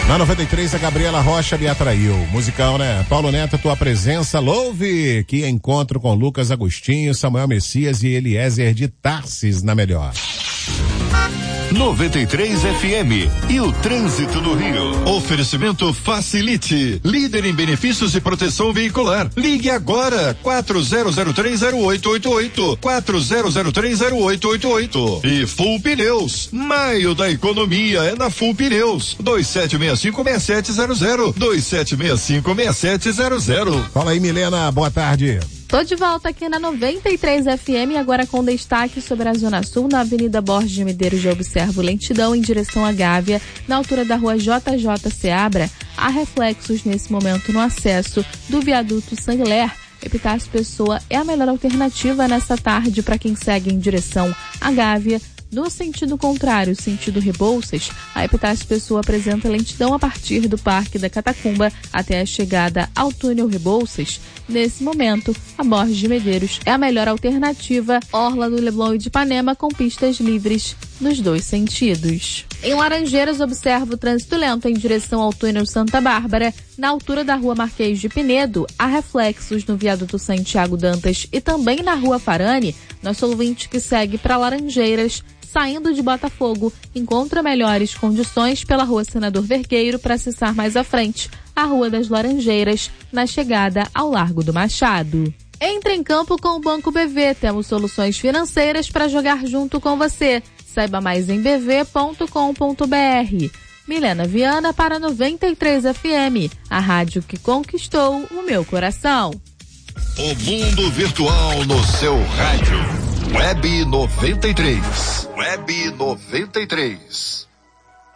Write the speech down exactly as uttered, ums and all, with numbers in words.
Na noventa e três, a Gabriela Rocha me atraiu. Musical, né? Paulo Neto, tua presença, louve! Que encontro com Lucas Agostinho, Samuel Messias e Eliezer de Tarsis na melhor. noventa e três F M e o trânsito no Rio. Oferecimento Facilite, líder em benefícios e proteção veicular. Ligue agora, quatro zero zero três zero oito oito oito, quatro zero zero três zero oito oito oito. E Full Pneus, maio da economia é na Full Pneus, dois sete seis cinco seis sete zero zero, dois sete seis cinco seis sete zero zero. Fala aí, Milena, boa tarde. Tô de volta aqui na noventa e três F M, agora com destaque sobre a Zona Sul, na Avenida Borges de Medeiros. Já observo lentidão em direção à Gávea, na altura da rua J J Seabra. Há reflexos nesse momento no acesso do viaduto Sangler. Epitácio Pessoa é a melhor alternativa nessa tarde para quem segue em direção à Gávea. No sentido contrário, sentido Rebouças, a Epitácio Pessoa apresenta lentidão a partir do Parque da Catacumba até a chegada ao túnel Rebouças. Nesse momento, a Borges de Medeiros é a melhor alternativa, orla do Leblon e de Ipanema com pistas livres nos dois sentidos. Em Laranjeiras, observo o trânsito lento em direção ao túnel Santa Bárbara. Na altura da rua Marquês de Pinedo, há reflexos no viaduto Santiago Dantas e também na rua Farane. Nosso ouvinte que segue para Laranjeiras, saindo de Botafogo, encontra melhores condições pela rua Senador Vergueiro para acessar mais à frente a Rua das Laranjeiras, na chegada ao Largo do Machado. Entre em campo com o Banco B V, temos soluções financeiras para jogar junto com você. Saiba mais em b v ponto com ponto b r. Milena Viana para noventa e três F M, a rádio que conquistou o meu coração. O mundo virtual no seu rádio. Web noventa e três. Web noventa e três.